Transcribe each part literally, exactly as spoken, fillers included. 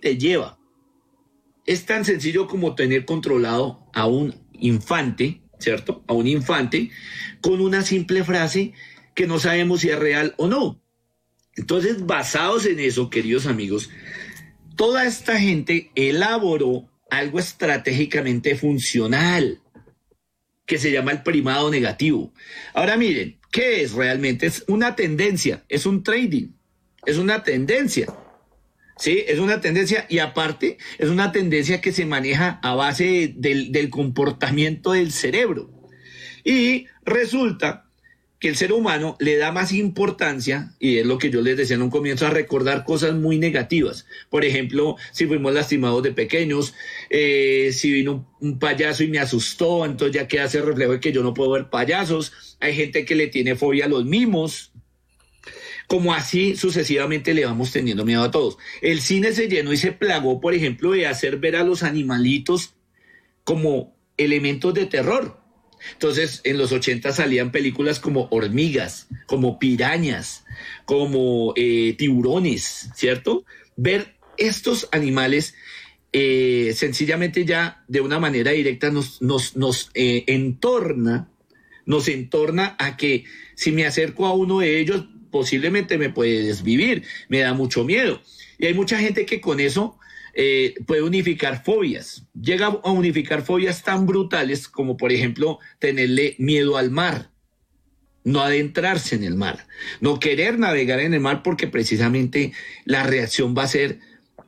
te lleva. Es tan sencillo como tener controlado a un infante, ¿cierto? A un infante con una simple frase que no sabemos si es real o no. Entonces, basados en eso, queridos amigos, toda esta gente elaboró algo estratégicamente funcional que se llama el primado negativo. Ahora miren, ¿qué es realmente? Es una tendencia, es un trading, es una tendencia. Sí, es una tendencia y aparte es una tendencia que se maneja a base del, del comportamiento del cerebro. Y resulta que el ser humano le da más importancia, y es lo que yo les decía en un comienzo, a recordar cosas muy negativas. Por ejemplo, si fuimos lastimados de pequeños, eh, si vino un, un payaso y me asustó, entonces ya queda ese reflejo de que yo no puedo ver payasos. Hay gente que le tiene fobia a los mimos. Como así sucesivamente le vamos teniendo miedo a todos. El cine se llenó y se plagó, por ejemplo, de hacer ver a los animalitos como elementos de terror. Entonces, en los ochenta salían películas como hormigas, como pirañas, como eh, tiburones, ¿cierto? Ver estos animales eh, sencillamente ya de una manera directa nos, nos, nos eh, entorna, nos entorna a que si me acerco a uno de ellos, posiblemente me puede desvivir, me da mucho miedo. Y hay mucha gente que con eso eh, puede unificar fobias. Llega a unificar fobias tan brutales como, por ejemplo, tenerle miedo al mar, no adentrarse en el mar, no querer navegar en el mar porque precisamente la reacción va a ser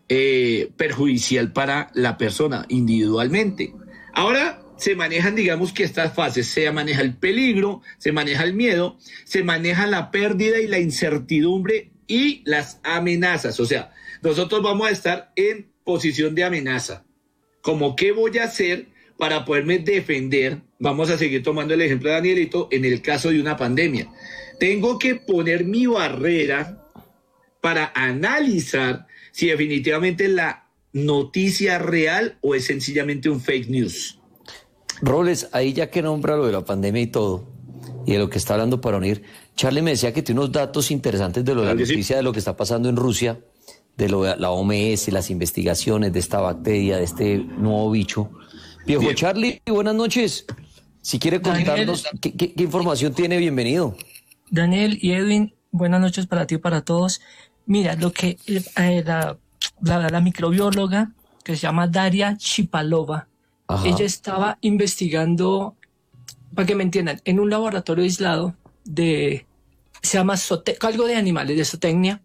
eh, perjudicial para la persona individualmente. Ahora se manejan, digamos que estas fases, se maneja el peligro, se maneja el miedo, se maneja la pérdida y la incertidumbre y las amenazas. O sea, nosotros vamos a estar en posición de amenaza. Como qué voy a hacer para poderme defender. Vamos a seguir tomando el ejemplo de Danielito en el caso de una pandemia. Tengo que poner mi barrera para analizar si definitivamente la noticia real o es sencillamente un fake news. Robles, ahí ya que nombra lo de la pandemia y todo, y de lo que está hablando para unir, Charlie me decía que tiene unos datos interesantes de lo de la noticia de lo que está pasando en Rusia, de lo de la O M S, las investigaciones de esta bacteria, de este nuevo bicho. Viejo Bien. Charlie, buenas noches. Si quiere contarnos Daniel, qué, qué, qué información tiene, bienvenido. Daniel y Edwin, buenas noches para ti y para todos. Mira, lo que eh, la, la, la microbióloga que se llama Daria Chipalova, Ajá. ella estaba investigando, para que me entiendan, en un laboratorio aislado de, se llama zote, algo de animales, de zootecnia,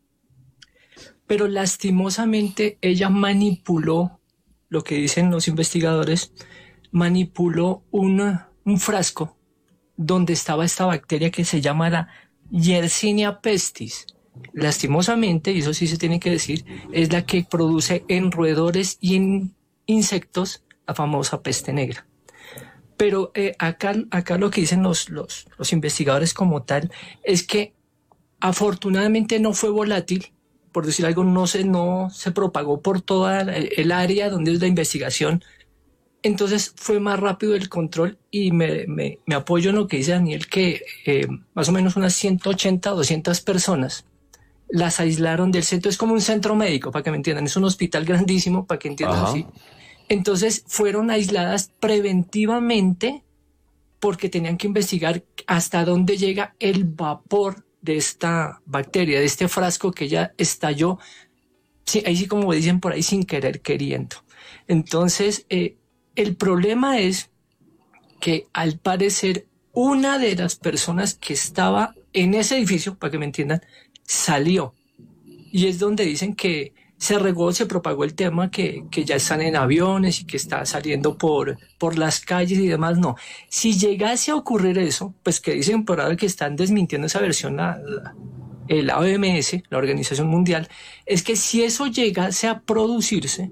pero lastimosamente ella manipuló, lo que dicen los investigadores, manipuló un, un frasco donde estaba esta bacteria que se llama la Yersinia pestis. Lastimosamente, y eso sí se tiene que decir, es la que produce en roedores y en insectos la famosa peste negra. Pero eh, acá, acá lo que dicen los, los, los investigadores como tal es que afortunadamente no fue volátil, por decir algo, no se, no se propagó por toda el área donde es la investigación. Entonces fue más rápido el control y me, me, me apoyo en lo que dice Daniel, que eh, más o menos unas ciento ochenta, doscientas personas las aislaron del centro. Es como un centro médico, para que me entiendan. Es un hospital grandísimo, para que entiendan Ajá. así. Entonces fueron aisladas preventivamente porque tenían que investigar hasta dónde llega el vapor de esta bacteria, de este frasco que ya estalló, sí, ahí sí como dicen por ahí, sin querer queriendo. Entonces, eh, el problema es que al parecer una de las personas que estaba en ese edificio, para que me entiendan, salió. Y es donde dicen que se regó, se propagó el tema que, que ya están en aviones y que está saliendo por, por las calles y demás. No, si llegase a ocurrir eso, pues que dicen por ahora que están desmintiendo esa versión, la, la, la O M S, la Organización Mundial, es que si eso llegase a producirse,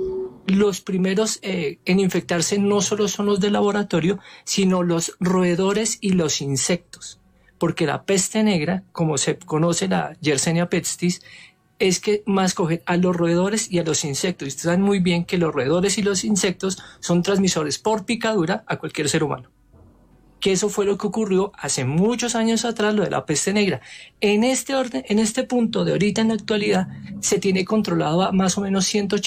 los primeros eh, en infectarse no solo son los del laboratorio, sino los roedores y los insectos. Porque la peste negra, como se conoce la Yersinia pestis, es que más coge a los roedores y a los insectos. Y ustedes saben muy bien que los roedores y los insectos son transmisores por picadura a cualquier ser humano. Que eso fue lo que ocurrió hace muchos años atrás, lo de la peste negra. En este orden, en este punto de ahorita en la actualidad, se tiene controlado a más o menos ciento ochenta